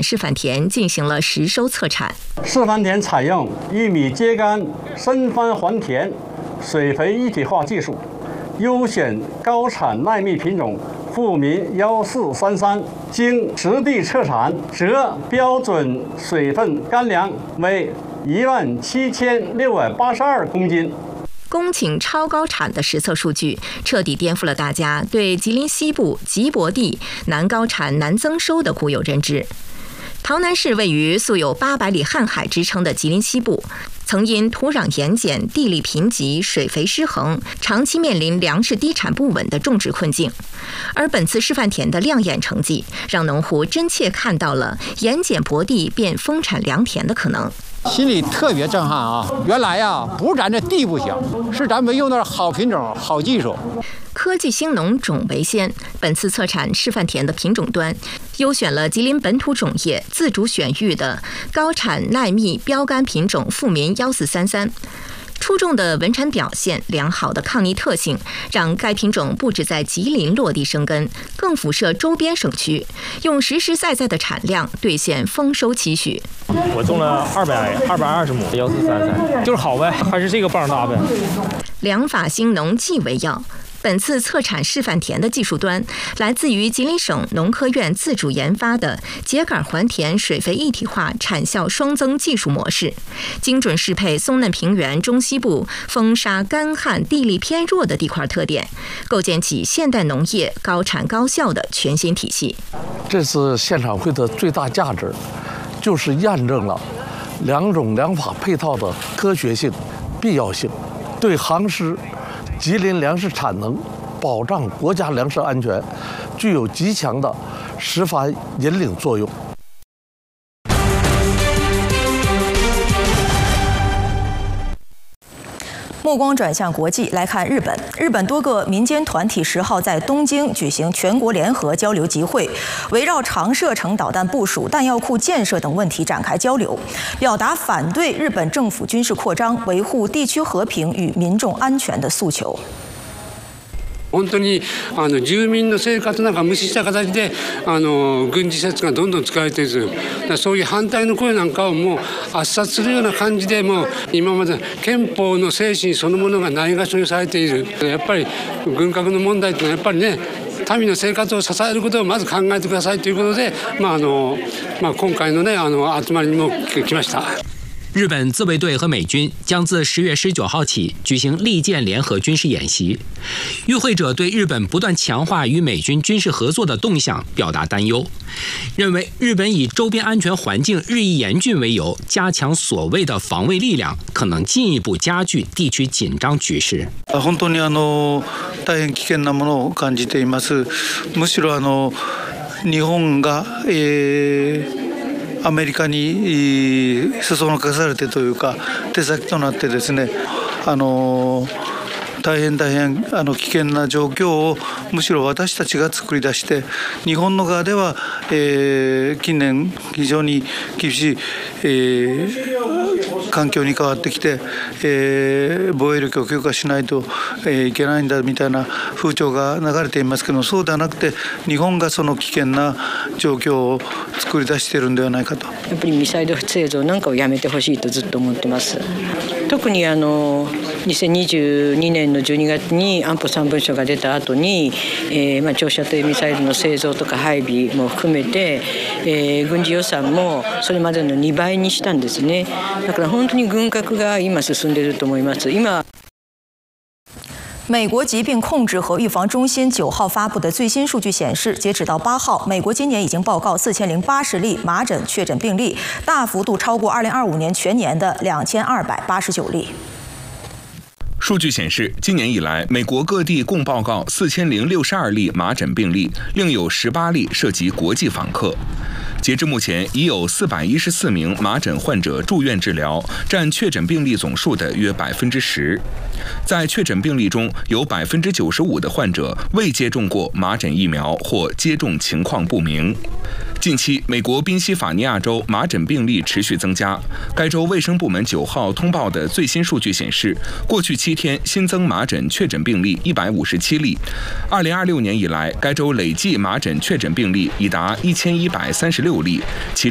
示范田进行了实收测产。 示范田采用玉米秸秆深翻还田、水肥一体化技术，优选高产耐密品种富民1433，经实地测产，择标准水分干粮为17682公斤。 公顷超高产的实测数据，彻底颠覆了大家对吉林西部吉伯地南高产南增收的固有认知。洮南市位于素有800里瀚海之称的吉林西部，曾因土壤盐碱、地理贫瘠、水肥失衡，长期面临粮食低产不稳的种植困境。而本次示范田的亮眼成绩，让农户真切看到了盐碱薄地变丰产良田的可能。 心里特别震撼啊！原来呀，不是咱这地不行，是咱没用到好品种、好技术。 科技兴农，种为先。本次测产示范田的品种端，优选了吉林本土种业自主选育的高产耐密标杆品种富民1433。出众的稳产表现、良好的抗逆特性，让该品种不止在吉林落地生根，更辐射周边省区，用实实在在的产量兑现丰收期许。 我种了220亩1433，就是好呗，还是这个棒大呗。 良法兴农技为要。本次测产示范田的技术端来自于吉林省农科院自主研发的秸秆还田水肥一体化产效双增技术模式，精准适配松嫩平原中西部风沙干旱地力偏弱的地块特点，构建起现代农业高产高效的全新体系。 这次现场会的最大价值，就是验证了两种良法配套的科学性、必要性，对行师吉林粮食产能、保障国家粮食安全，具有极强的示范引领作用。 目光转向国际，来看日本。日本多个民间团体10号在东京举行全国联合交流集会，围绕长射程导弹部署、弹药库建设等问题展开交流，表达反对日本政府军事扩张、维护地区和平与民众安全的诉求。 本当に住民の生活なんか無視した形で軍事施設がどんどん使われている、そういう反対の声なんかをもう圧殺するような感じで、もう今まで憲法の精神そのものがないがしろにされている。やっぱり軍拡の問題というのはやっぱりね、民の生活を支えることをまず考えてくださいということで、今回のね集まりにも来ました。 日本自卫队和美军将自10月19号起举行利剑联合军事演习。与会者对日本不断强化与美军军事合作的动向表达担忧，认为日本以周边安全环境日益严峻为由，加强所谓的防卫力量，可能进一步加剧地区紧张局势。 本当に大変危険なものを感じています。むしろ日本がアメリカにそそのかされてというか手先となってですね、大変危険な状況をむしろ私たちが作り出して、日本の側では、近年非常に厳しい、環境に変わってきて、防衛力を強化しないと、いけないんだみたいな風潮が流れていますけど、そうではなくて日本がその危険な状況を作り出しているんではないかと。 やっぱりミサイル製造なんかをやめてほしいとずっと思ってます。特に2022年の12月に安保3文書が出た後に、長射程ミサイルの製造とか配備も含めて、軍事予算もそれまでの2倍にしたんですね。だから本当に軍拡が今進んでいると思います。 美国疾病控制和预防中心9号发布的最新数据显示，截止到8号，美国今年已经报告4080例麻疹确诊病例，大幅度超过2025年全年的2289例。 数据显示，今年以来，美国各地共报告4062例麻疹病例，另有18例涉及国际访客。截至目前，已有414名麻疹患者住院治疗，占确诊病例总数的约10%。在确诊病例中，有95%的患者未接种过麻疹疫苗或接种情况不明。近期，美国宾夕法尼亚州麻疹病例持续增加。该州卫生部门9号通报的最新数据显示，过去7天新增麻疹确诊病例157例。2026年以来，该州累计麻疹确诊病例已达1136例，其中